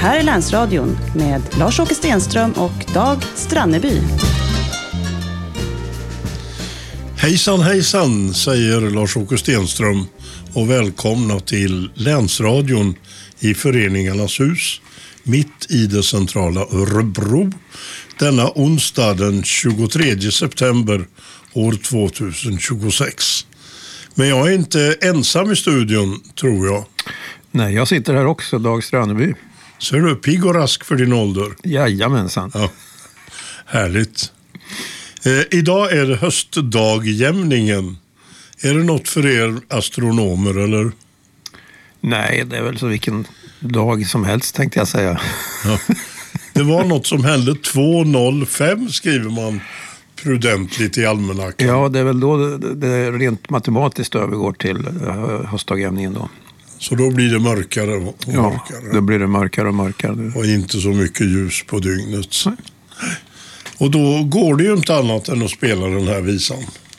här är Länsradion med Lars-Åke Stenström och Dag Stranneby. Hejsan hejsan, säger Lars-Åke Stenström och välkomna till Länsradion i Föreningarnas hus mitt i det centrala Örebro denna onsdag den 23 september år 2026. Men jag är inte ensam i studion, tror jag. Nej, jag sitter här också, Dag Stranneby. Ser du, pigg och rask för din ålder? Jajamensan. Ja, härligt. Idag är det höstdagjämningen. Är det något för er astronomer, eller? Nej, det är väl så vilken dag som helst, tänkte jag säga. Ja. Det var något som hände 2:05, skriver man prudentligt i almanackan. Ja, det är väl då det rent matematiskt övergår till höstdagjämningen då. Så då blir det mörkare och mörkare. Ja, då blir det mörkare och mörkare. Och inte så mycket ljus på dygnet. Nej. Och då går det ju inte annat än att spela den här visan.